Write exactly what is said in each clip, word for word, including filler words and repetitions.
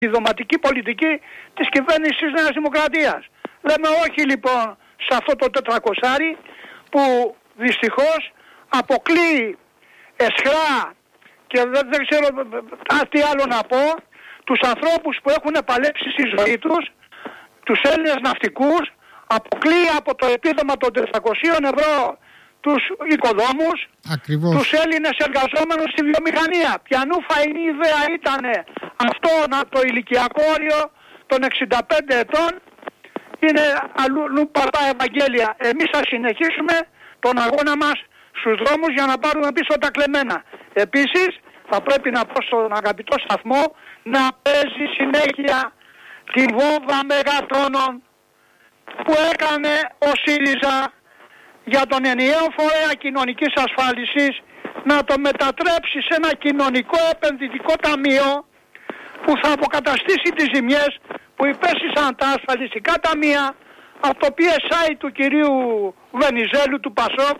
η δωματική πολιτική της κυβέρνησης της Νέας Δημοκρατίας. Λέμε όχι λοιπόν σε αυτό το τετρακοσάρι που δυστυχώς αποκλείει εσχρά και δεν, δεν ξέρω τι άλλο να πω, τους ανθρώπους που έχουν παλέψει στη ζωή τους, τους Έλληνες ναυτικούς, αποκλείει από το επίδομα των τετρακοσίων ευρώ τους οικοδόμους, ακριβώς, τους Έλληνες εργαζόμενους στη βιομηχανία. Ποιανού φαϊνή ιδέα ήταν αυτό να, το ηλικιακό όριο των εξήντα πέντε ετών είναι αλλού παρτά Ευαγγέλια. Εμείς θα συνεχίσουμε τον αγώνα μας στους δρόμους για να πάρουμε πίσω τα κλεμμένα. Επίσης θα πρέπει να πω στον αγαπητό σταθμό να παίζει συνέχεια τη βόμβα μεγατόνων που έκανε ο ΣΥΡΙΖΑ για τον ενιαίο φορέα κοινωνικής ασφάλισης, να το μετατρέψει σε ένα κοινωνικό επενδυτικό ταμείο που θα αποκαταστήσει τις ζημιές που υπέστησαν τα ασφαλιστικά ταμεία από το πι ες άι του κυρίου Βενιζέλου του Πασόκ,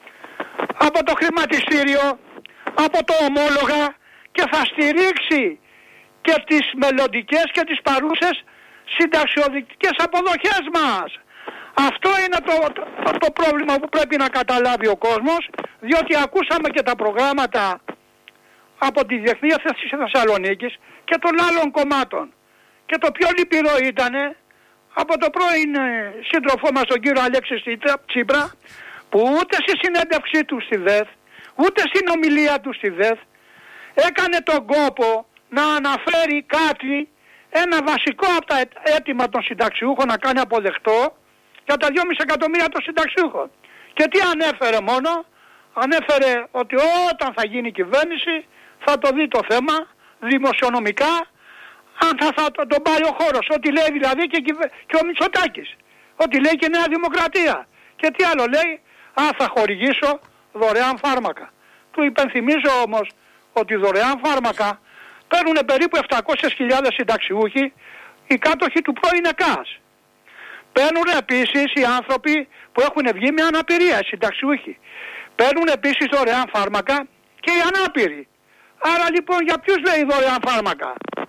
από το χρηματιστήριο, από το ομόλογα, και θα στηρίξει και τις μελλοντικές και τις παρούσες συνταξιοδοτικές αποδοχές μας. Αυτό είναι το, το, το πρόβλημα που πρέπει να καταλάβει ο κόσμος, διότι ακούσαμε και τα προγράμματα από τη Διεθνή Έφεση Θεσσαλονίκης και των άλλων κομμάτων. Και το πιο λυπηρό ήταν από το πρώην σύντροφό μας τον κύριο Αλέξη Τσίπρα, που ούτε στη συνέντευξή του στη ΔΕΘ, ούτε στην ομιλία του στη ΔΕΘ έκανε τον κόπο να αναφέρει κάτι, ένα βασικό από τα αίτημα των συνταξιούχων να κάνει αποδεκτό για τα δυόμισι εκατομμύρια των συνταξιούχων. Και τι ανέφερε μόνο? Ανέφερε ότι όταν θα γίνει η κυβέρνηση θα το δει το θέμα δημοσιονομικά, αν θα, θα το, τον πάρει ο χώρος. Ό,τι λέει δηλαδή και, και ο Μητσοτάκης. Ό,τι λέει και η Νέα Δημοκρατία. Και τι άλλο λέει? Α, θα χορηγήσω δωρεάν φάρμακα. Του υπενθυμίζω όμως ότι δωρεάν φάρμακα παίρνουν περίπου επτακόσιες χιλιάδες συνταξιούχοι, οι κάτοχοι του πρώην ΕΚΑΣ. Παίρνουν επίσης οι άνθρωποι που έχουν βγει με αναπηρία, οι συνταξιούχοι. Παίρνουν επίσης δωρεάν φάρμακα και οι ανάπηροι. Άρα λοιπόν για ποιους λέει δωρεάν φάρμακα?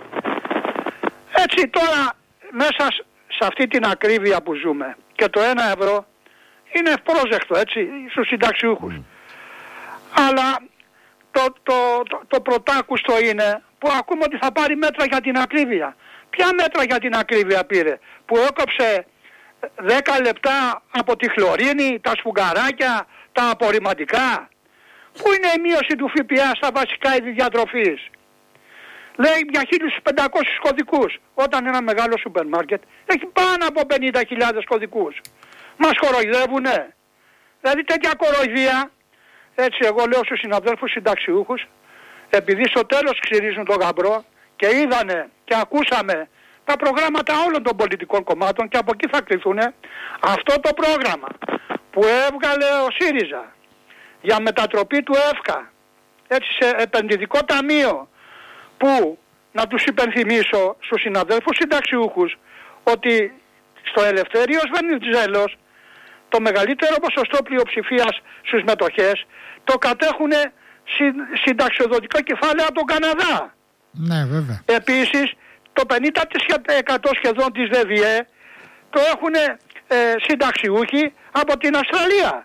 Έτσι τώρα μέσα σε αυτή την ακρίβεια που ζούμε και το ένα ευρώ είναι ευπρόσδεκτο, έτσι, στους συνταξιούχους. Mm. Αλλά το, το, το, το πρωτάκουστο είναι που ακούμε ότι θα πάρει μέτρα για την ακρίβεια. Ποια μέτρα για την ακρίβεια πήρε? Που έκοψε δέκα λεπτά από τη χλωρίνη, τα σφουγγαράκια, τα απορριμματικά. Πού είναι η μείωση του ΦΠΑ στα βασικά είδη διατροφής? Λέει για χίλιους πεντακόσιους κωδικούς, όταν ένα μεγάλο σούπερ μάρκετ έχει πάνω από πενήντα χιλιάδες κωδικούς. Μας κοροϊδεύουνε. Δηλαδή τέτοια κοροϊδία, έτσι εγώ λέω στους συναδέλφους συνταξιούχους, επειδή στο τέλος ξυρίζουν τον γαμπρό και είδανε και ακούσαμε τα προγράμματα όλων των πολιτικών κομμάτων και από εκεί θα κρυθούν, αυτό το πρόγραμμα που έβγαλε ο ΣΥΡΙΖΑ για μετατροπή του ΕΦΚΑ, έτσι, σε επενδυτικό ταμείο, που να τους υπενθυμίσω στους συναδέλφους συνταξιούχους ότι στο Ελευθέριος Βενιζέλος το μεγαλύτερο ποσοστό πλειοψηφίας στις μετοχές το κατέχουν συνταξιοδοτικά κεφάλαια από τον Καναδά. Ναι, βέβαια. Επίσης το πενήντα τοις εκατό σχεδόν της ΔΕΔΙΕ το έχουν ε, συνταξιούχοι από την Αυστραλία.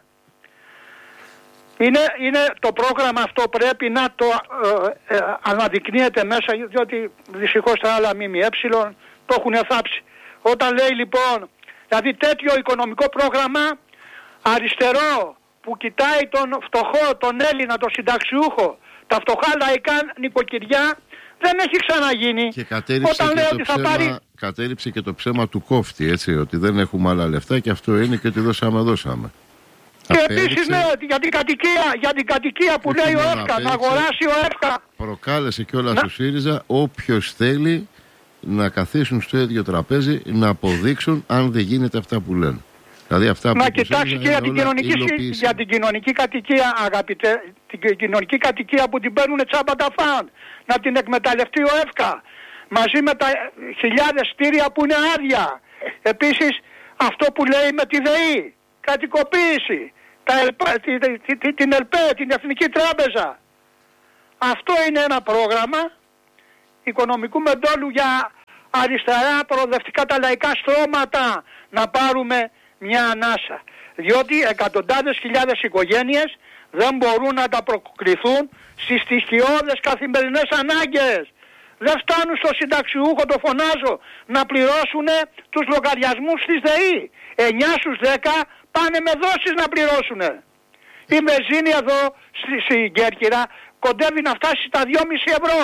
Είναι, είναι το πρόγραμμα αυτό πρέπει να το ε, ε, αναδεικνύεται μέσα, διότι δυστυχώς τα άλλα ΜΜΕ το έχουν θάψει. Όταν λέει λοιπόν, δηλαδή τέτοιο οικονομικό πρόγραμμα αριστερό που κοιτάει τον φτωχό, τον Έλληνα, τον συνταξιούχο, τα φτωχά λαϊκά νοικοκυριά, δεν έχει ξαναγίνει. Και κατέριψε, Όταν και, λέει το ότι ψέμα, θα πάρει... κατέριψε και το ψέμα του κόφτη, έτσι, ότι δεν έχουμε άλλα λεφτά και αυτό είναι και ότι δώσαμε, δώσαμε. Και επίσης ναι, για την κατοικία, για την κατοικία που λέει ο ΕΦΚΑ, να αγοράσει ο ΕΦΚΑ. Προκάλεσε κιόλας να... του ΣΥΡΙΖΑ όποιος θέλει να καθίσουν στο ίδιο τραπέζι να αποδείξουν αν δεν γίνεται αυτά που λένε. Δηλαδή αυτά που να κοιτάξει και για την, κοινωνική, για την κοινωνική κατοικία, αγαπητέ, την κοινωνική κατοικία που την παίρνουν τσάμπα τα φαν. Να την εκμεταλλευτεί ο ΕΦΚΑ μαζί με τα χιλιάδες στήρια που είναι άδεια. Επίσης αυτό που λέει με τη ΔΕΗ, κατοικοποίηση, τα ΕΛΠΑ, την ΕΛΠΕ, την Εθνική Τράπεζα. Αυτό είναι ένα πρόγραμμα οικονομικού μεντόλου για αριστερά προοδευτικά τα λαϊκά στρώματα να πάρουμε μια ανάσα. Διότι εκατοντάδες χιλιάδες οικογένειες δεν μπορούν να τα προκριθούν στις στοιχειώδες καθημερινές ανάγκες. Δεν φτάνουν στο συνταξιούχο, το φωνάζω, να πληρώσουν τους λογαριασμούς της ΔΕΗ. εννιά στους δέκα πάνε με δόσεις να πληρώσουν. Η βενζίνη εδώ στην Κέρκυρα κοντεύει να φτάσει στα δυόμισι ευρώ.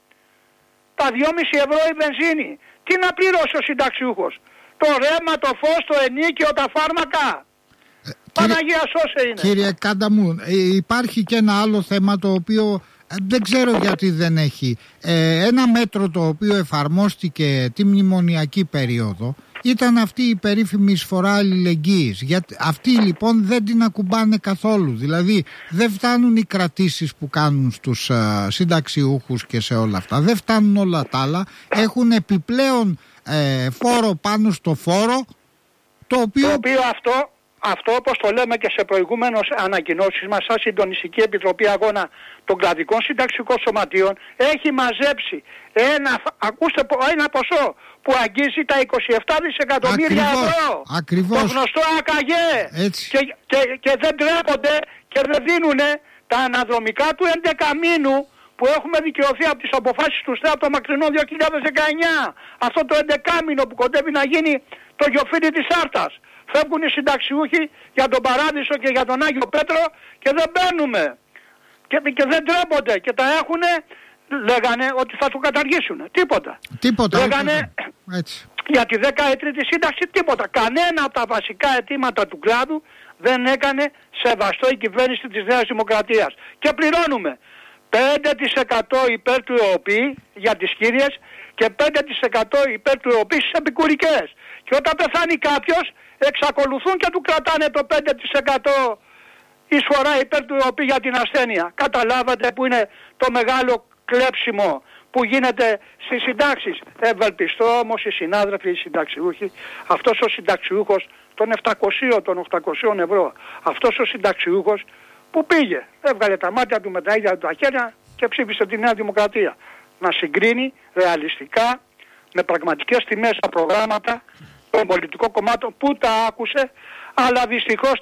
Τα δυόμισι ευρώ η βενζίνη. Τι να πληρώσει ο συνταξιούχος? Το ρεύμα, το φως, το ενίκιο, τα φάρμακα. Ε, Παναγία σώσε είναι. Κύριε Κάντα μου, υπάρχει και ένα άλλο θέμα το οποίο δεν ξέρω γιατί δεν έχει. Ε, ένα μέτρο το οποίο εφαρμόστηκε τη μνημονιακή περίοδο ήταν αυτή η περίφημη εισφορά αλληλεγγύης. Γιατί αυτοί λοιπόν δεν την ακουμπάνε καθόλου. Δηλαδή δεν φτάνουν οι κρατήσεις που κάνουν στους uh, συνταξιούχους και σε όλα αυτά. Δεν φτάνουν όλα τα άλλα. Έχουν επιπλέον ε, φόρο πάνω στο φόρο, το οποίο... Το οποίο αυτό... Αυτό, όπως το λέμε και σε προηγούμενες ανακοινώσεις μας, σαν Συντονιστική Επιτροπή Αγώνα των Κρατικών Συνταξικών Σωματείων, έχει μαζέψει ένα, ακούστε, ένα ποσό που αγγίζει τα είκοσι επτά δισεκατομμύρια ευρώ. Ακριβώς. Το γνωστό ΑΚΑΓΕ. Και, και, και δεν τρέπονται και δεν δίνουν τα αναδρομικά του έντεκα μήνου που έχουμε δικαιωθεί από τις αποφάσεις του ΣΤΕ από το μακρινό δύο χιλιάδες δεκαεννιά. Αυτό το έντεκα μήνο που κοντεύει να γίνει το γιοφύρι της Άρτας. Φεύγουν οι συνταξιούχοι για τον Παράδεισο και για τον Άγιο Πέτρο και δεν μπαίνουμε. Και, και δεν τρέπονται και τα έχουνε, λέγανε ότι θα το καταργήσουν. Τίποτα. Τίποτα. Λέγανε έτσι. Για τη δεκαετριετή σύνταξη τίποτα. Κανένα από τα βασικά αιτήματα του κλάδου δεν έκανε σεβαστό η κυβέρνηση της Νέας Δημοκρατίας. Και πληρώνουμε πέντε τοις εκατό υπέρ του ΕΟΠΗ για τις κύριες και πέντε τοις εκατό υπέρ του ΕΟΠΗ στις επικουρικές. Και όταν πεθάνει κάποιος, εξακολουθούν και του κρατάνε το πέντε τοις εκατό εισφορά υπέρ του ΕΟΠΗ για την ασθένεια. Καταλάβατε που είναι το μεγάλο κλέψιμο που γίνεται στις συντάξεις. Ευελπιστώ όμως οι συνάδελφοι, οι συνταξιούχοι, αυτός ο συνταξιούχος των επτακοσίων, των οκτακοσίων ευρώ, αυτός ο συνταξιούχος που πήγε, έβγαλε τα μάτια του με τα ίδια του τα χέρια και ψήφισε τη Νέα Δημοκρατία. Να συγκρίνει ρεαλιστικά με πραγματικές τιμές τα προγράμματα των πολιτικών κομμάτων που τα άκουσε, αλλά δυστυχώς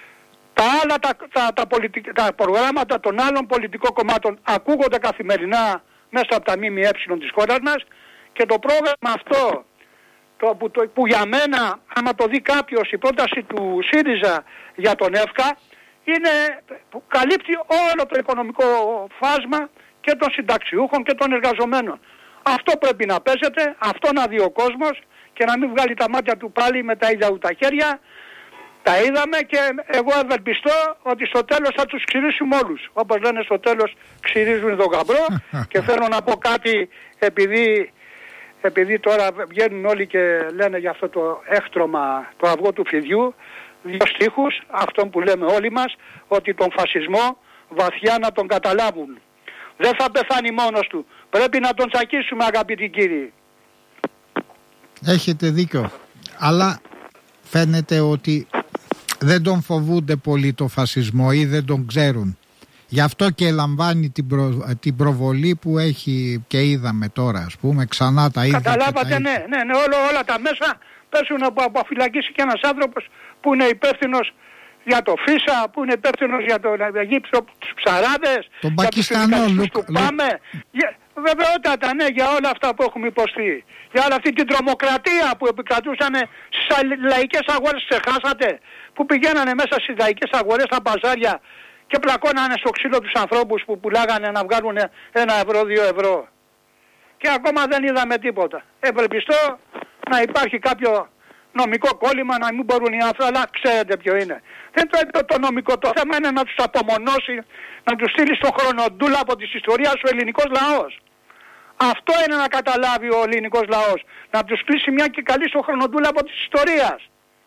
τα άλλα τα, τα, τα, πολιτικ, τα προγράμματα των άλλων πολιτικών κομμάτων ακούγονται καθημερινά μέσα από τα ΜΜΕ της χώρας μας και το πρόγραμμα αυτό το, που, το, που για μένα, άμα το δει κάποιος, η πρόταση του ΣΥΡΙΖΑ για τον ΕΦΚΑ είναι, που καλύπτει όλο το οικονομικό φάσμα και των συνταξιούχων και των εργαζομένων. Αυτό πρέπει να παίζεται, αυτό να δει ο κόσμος και να μην βγάλει τα μάτια του πάλι με τα ίδια του τα χέρια. Τα είδαμε και εγώ ευελπιστώ ότι στο τέλος θα τους ξυρίσουμε όλους. Όπως λένε στο τέλος ξυρίζουν τον γαμπρό. Και θέλω να πω κάτι, επειδή, επειδή τώρα βγαίνουν όλοι και λένε για αυτό το έκτρωμα, το αυγό του φιδιού, δύο στίχους, αυτόν που λέμε όλοι μας, ότι τον φασισμό βαθιά να τον καταλάβουν. Δεν θα πεθάνει μόνος του. Πρέπει να τον τσακίσουμε, αγαπητοί κύριοι. Έχετε δίκιο. Αλλά φαίνεται ότι δεν τον φοβούνται πολύ το φασισμό ή δεν τον ξέρουν. Γι' αυτό και λαμβάνει την, προ... την προβολή που έχει και είδαμε τώρα, ας πούμε, ξανά τα ίδια. Καταλάβατε, τα ναι, ναι, ναι, όλο, όλα τα μέσα πέσουν από αποφυλακίσει και ένας άνθρωπος που είναι υπεύθυνος για το Φίσα, που είναι υπεύθυνος για το γύψο τους ψαράδες, τον για τους συνδικαλιστούς του Λουκ... Πάμε. Για... Βεβαιότατα, ναι, για όλα αυτά που έχουμε υποστεί. Για όλη αυτή την τρομοκρατία που επικρατούσαν στις λαϊκές αγορές, ξεχάσατε, που πηγαίνανε μέσα στις λαϊκές αγορές, στα μπαζάρια και πλακώνανε στο ξύλο τους ανθρώπους που πουλάγανε να βγάλουν ένα ευρώ, δύο ευρώ. Και ακόμα δεν είδαμε τίποτα. Ευελπιστώ να υπάρχει κάποιο νομικό κόλλημα, να μην μπορούν οι άνθρωποι, αλλά ξέρετε ποιο είναι. Δεν το, το, το νομικό, το θέμα είναι να τους απομονώσει, να τους στείλει στο χρονοτούλα από της ιστορίας ο ελληνικός λαός. Αυτό είναι να καταλάβει ο ελληνικός λαός. Να τους κλείσει μια και καλή στο χρονοτούλα από της ιστορίας.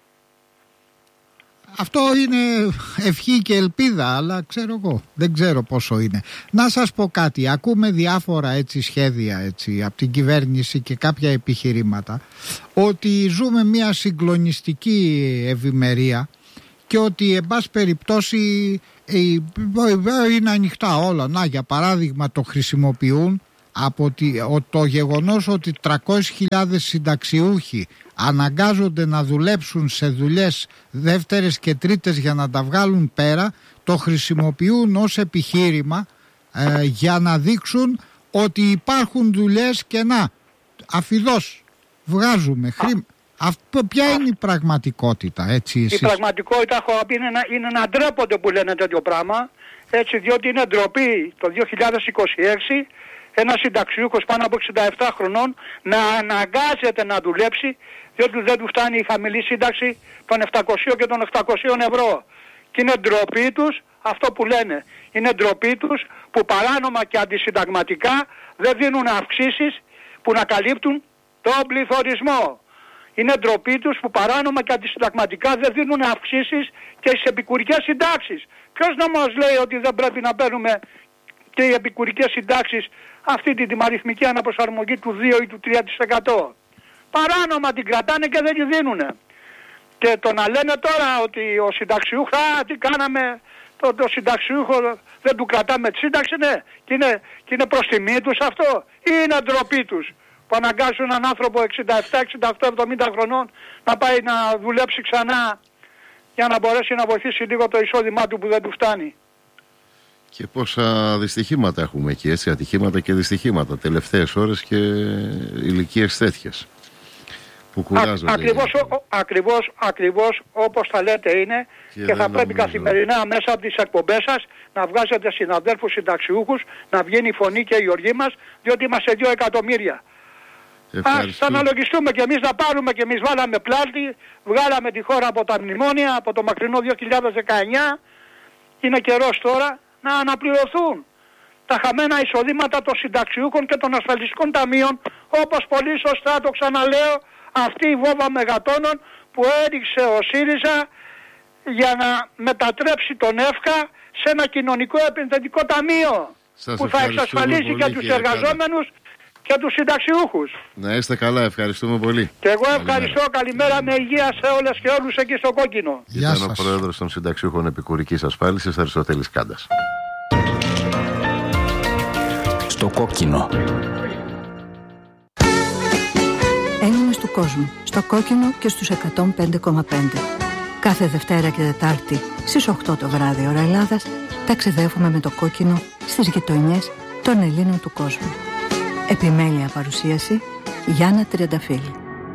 Αυτό είναι ευχή και ελπίδα, αλλά ξέρω εγώ, δεν ξέρω πόσο είναι. Να σας πω κάτι, ακούμε διάφορα έτσι σχέδια έτσι, από την κυβέρνηση και κάποια επιχειρήματα ότι ζούμε μια συγκλονιστική ευημερία και ότι εν πάση περιπτώσει είναι ανοιχτά όλα. Να, για παράδειγμα, το χρησιμοποιούν από το γεγονός ότι τριακόσιες χιλιάδες συνταξιούχοι αναγκάζονται να δουλέψουν σε δουλειές δεύτερες και τρίτες για να τα βγάλουν πέρα, το χρησιμοποιούν ως επιχείρημα ε, για να δείξουν ότι υπάρχουν δουλειές και να αφιδώς βγάζουμε χρήμα. Αυτό, ποια είναι η πραγματικότητα, έτσι εσείς? Η πραγματικότητα, έχω πει, είναι, να, είναι να ντρέπονται που λένε τέτοιο πράγμα, έτσι, διότι είναι ντροπή το δύο χιλιάδες είκοσι έξι ένας συνταξιούχος πάνω από εξήντα επτά χρονών να αναγκάζεται να δουλέψει, διότι δεν του φτάνει η χαμηλή σύνταξη των επτακοσίων και των επτακοσίων ευρώ. Και είναι ντροπή τους αυτό που λένε. Είναι ντροπή τους που παράνομα και αντισυνταγματικά δεν δίνουν αυξήσεις που να καλύπτουν τον πληθωρισμό. Είναι ντροπή τους που παράνομα και αντισυνταγματικά δεν δίνουν αυξήσεις και στις επικουρικές συντάξεις. Ποιος να μας λέει ότι δεν πρέπει να παίρνουμε και οι επικουρικές συντάξεις αυτή την τιμαριθμική αναπροσαρμογή του δύο ή του τρία τοις εκατό. Παράνομα την κρατάνε και δεν τη δίνουνε. Και το να λένε τώρα ότι ο συνταξιούχος, α, τι κάναμε, το, το συνταξιούχο δεν του κρατάμε τη σύνταξη, ναι, και είναι, και είναι προς τιμή τους αυτό, ή είναι ντροπή τους που αναγκάζουν έναν άνθρωπο εξήντα επτά, εξήντα οκτώ, εβδομήντα χρονών να πάει να δουλέψει ξανά για να μπορέσει να βοηθήσει λίγο το εισόδημά του που δεν του φτάνει. Και πόσα δυστυχήματα έχουμε εκεί, έτσι, ατυχήματα και δυστυχήματα τελευταίες ώρες και ηλικίες τέτοιες που κουράζονται. Α, ακριβώς, ο, ακριβώς, ακριβώς όπως θα λέτε είναι και, και θα πρέπει νομίζω. καθημερινά μέσα από τις εκπομπές σας να βγάζετε συναδέλφους συνταξιούχους, να βγαίνει η φωνή και η οργή μας, διότι είμαστε δύο εκατομμύρια. Ας θα αναλογιστούμε και εμείς να πάρουμε και εμείς βάλαμε πλάτη, βγάλαμε τη χώρα από τα μνημόνια, από το μακρινό δύο χιλιάδες δεκαεννιά, είναι καιρός τώρα να αναπληρωθούν τα χαμένα εισοδήματα των συνταξιούχων και των ασφαλιστικών ταμείων, όπως πολύ σωστά το ξαναλέω, αυτή η βόμβα μεγατόνων που έριξε ο ΣΥΡΙΖΑ για να μετατρέψει τον ΕΦΚΑ σε ένα κοινωνικό επενδυτικό ταμείο. Σας που θα εξασφαλίσει και τους εργαζόμενους και τους συνταξιούχους. Να είστε καλά, ευχαριστούμε πολύ. Και εγώ ευχαριστώ, καλημέρα, καλημέρα με υγεία σε όλες και όλους εκεί στο Κόκκινο. Γεια Ήταν σας. Ο Πρόεδρος των Συνταξιούχων Επικουρικής Ασφάλισης, Αριστοτέλης Κάντας. Στο Κόκκινο. Έλληνες του κόσμου, στο Κόκκινο και στους εκατόν πέντε κόμμα πέντε. Κάθε Δευτέρα και Τετάρτη στις οκτώ το βράδυ ώρα Ελλάδας ταξιδεύουμε με το Κόκκινο στις γειτονιές των Ελλήνων του κόσμου. Επιμέλεια παρουσίαση Γιάννα Τριανταφύλλου.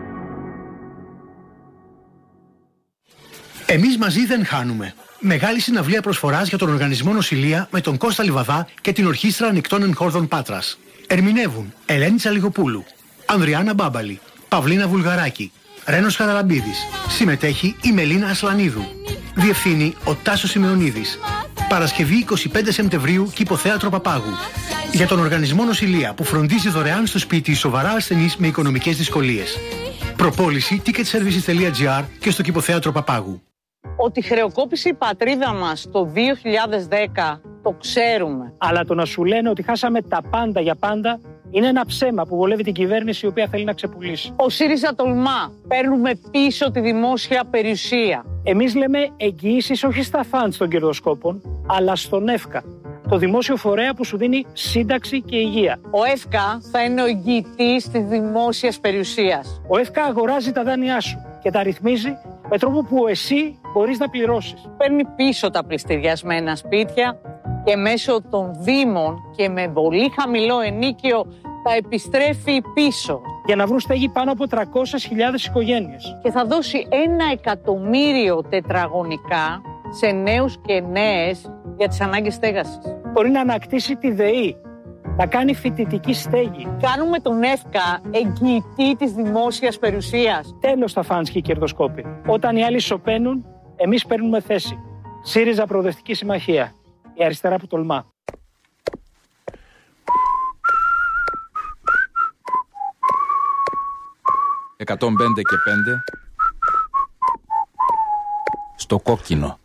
Εμείς μαζί δεν χάνουμε. Μεγάλη συναυλία προσφοράς για τον Οργανισμό Νοσηλεία με τον Κώστα Λιβαδά και την Ορχήστρα Ανοιχτών Εγχόρδων Πάτρας. Ερμηνεύουν Ελένη Τσαλιγοπούλου, Ανδριάννα Μπάμπαλη, Παυλίνα Βουλγαράκη, Ρένος Χαραλαμπίδης. Συμμετέχει η Μελίνα Ασλανίδου. Διευθύνει ο Τάσος Σημεωνίδης. Παρασκευή εικοστή πέμπτη Σεπτεμβρίου, Κηποθέατρο Παπάγου. Για τον Οργανισμό Νοσηλεία που φροντίζει δωρεάν στο σπίτι σοβαρά ασθενείς με οικονομικές δυσκολίες. Προπόληση ticket services τελεία gr και στο Κηποθέατρο Παπάγου. Ότι χρεοκόπησε η πατρίδα μας το δύο χιλιάδες δέκα το ξέρουμε. Αλλά το να σου λένε ότι χάσαμε τα πάντα για πάντα είναι ένα ψέμα που βολεύει την κυβέρνηση η οποία θέλει να ξεπουλήσει. Ο ΣΥΡΙΖΑ τολμά. Παίρνουμε πίσω τη δημόσια περιουσία. Εμείς λέμε εγγυήσεις όχι στα φαντς των κερδοσκόπων, αλλά στον ΕΦΚΑ. Το δημόσιο φορέα που σου δίνει σύνταξη και υγεία. Ο ΕΦΚΑ θα είναι ο εγγυητής της δημόσιας περιουσίας. Ο ΕΦΚΑ αγοράζει τα δάνειά σου και τα ρυθμίζει με τρόπο που εσύ μπορείς να πληρώσεις. Παίρνει πίσω τα πληστηριασμένα σπίτια και μέσω των δήμων και με πολύ χαμηλό ενίκιο τα επιστρέφει πίσω. Για να βρουν στέγη πάνω από τριακόσιες χιλιάδες οικογένειες. Και θα δώσει ένα εκατομμύριο τετραγωνικά σε νέους και νέες για τις ανάγκες στέγασης. Μπορεί να ανακτήσει τη ΔΕΗ, να κάνει φοιτητική στέγη. Κάνουμε τον ΕΦΚΑ εγγυητή της δημόσιας περιουσίας. Τέλος τα φαντς και οι κερδοσκόποι. Όταν οι άλλοι σωπαίνουν, εμείς παίρνουμε θέση. ΣΥΡΙΖΑ Προοδευτική Συμμαχία. Η αριστερά που τολμά. εκατόν πέντε και πέντε στο Κόκκινο.